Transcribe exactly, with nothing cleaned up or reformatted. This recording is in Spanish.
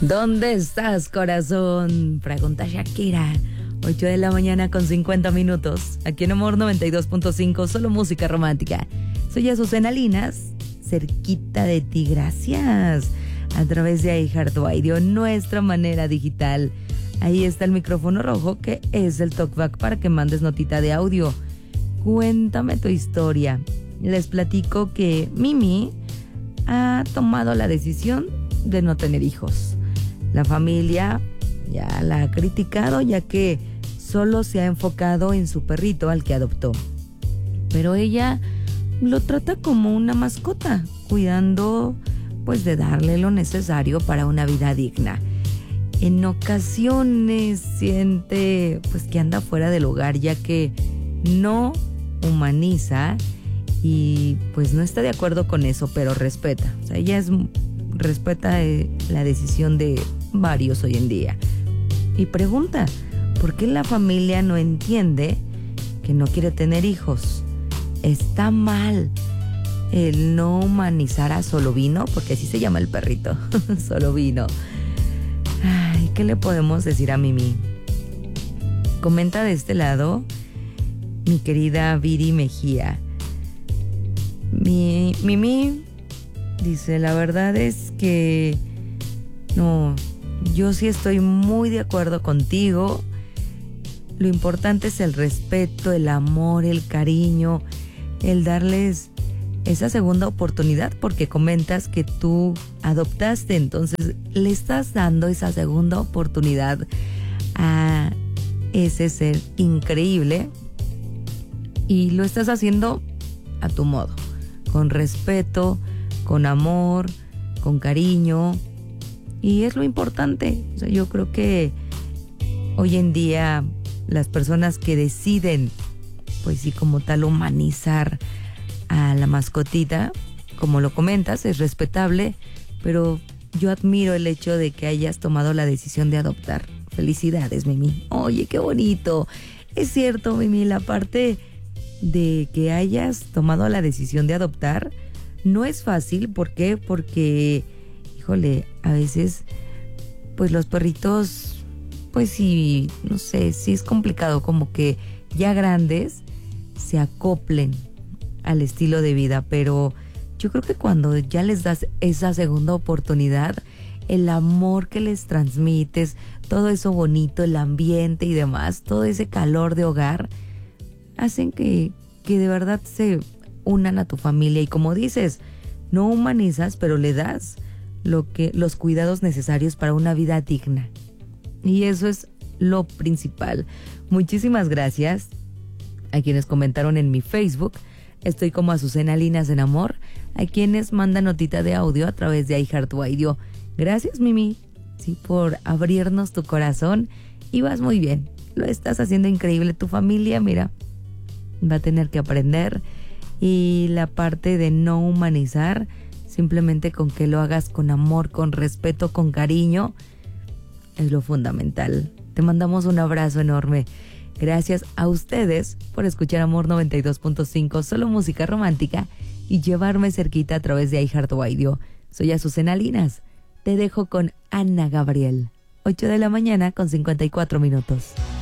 ¿Dónde estás, corazón? Pregunta Shakira. ocho de la mañana con cincuenta minutos. Aquí en Amor noventa y dos punto cinco, solo música romántica. Soy Azucena Linas, cerquita de ti, gracias. A través de iHeartRadio, nuestra manera digital. Ahí está el micrófono rojo, que es el talkback para que mandes notita de audio. Cuéntame tu historia. Les platico que Mimi ha tomado la decisión de no tener hijos. La familia ya la ha criticado, ya que solo se ha enfocado en su perrito al que adoptó. Pero ella lo trata como una mascota, cuidando pues de darle lo necesario para una vida digna. En ocasiones siente pues que anda fuera del hogar, ya que no humaniza y pues no está de acuerdo con eso, pero respeta. O sea, ella es, respeta eh, la decisión de varios hoy en día. Y pregunta, ¿por qué la familia no entiende que no quiere tener hijos? Está mal el no humanizar a Solovino, porque así se llama el perrito, Solovino. Ay, ¿qué le podemos decir a Mimi? Comenta de este lado mi querida Viri Mejía. Mi, Mimi dice, la verdad es que no, yo sí estoy muy de acuerdo contigo. Lo importante es el respeto, el amor, el cariño, el darles esa segunda oportunidad, porque comentas que tú adoptaste, entonces le estás dando esa segunda oportunidad a ese ser increíble y lo estás haciendo a tu modo, con respeto, con amor, con cariño, y es lo importante. O sea, yo creo que hoy en día las personas que deciden, pues sí, como tal, humanizar a la mascotita, como lo comentas, es respetable, pero yo admiro el hecho de que hayas tomado la decisión de adoptar. Felicidades, Mimi. Oye, qué bonito. Es cierto, Mimi, la parte de que hayas tomado la decisión de adoptar no es fácil. ¿Por qué? Porque, híjole, a veces, pues los perritos, pues sí, no sé, sí es complicado como que ya grandes se acoplen al estilo de vida, pero yo creo que cuando ya les das esa segunda oportunidad, el amor que les transmites, todo eso bonito, el ambiente y demás, todo ese calor de hogar, hacen que, que de verdad se unan a tu familia. Y como dices, no humanizas, pero le das lo que, los cuidados necesarios para una vida digna. Y eso es lo principal. Muchísimas gracias a quienes comentaron en mi Facebook. Estoy como Azucena Linas en Amor. A quienes mandan notita de audio a través de iHeartRadio. Gracias, Mimi, sí, por abrirnos tu corazón. Y vas muy bien. Lo estás haciendo increíble. Tu familia, mira, va a tener que aprender. Y la parte de no humanizar, simplemente con que lo hagas con amor, con respeto, con cariño, es lo fundamental. Te mandamos un abrazo enorme. Gracias a ustedes por escuchar Amor noventa y dos punto cinco, solo música romántica, y llevarme cerquita a través de iHeartRadio. Soy Azucena Linas. Te dejo con Ana Gabriel. ocho de la mañana con cincuenta y cuatro minutos.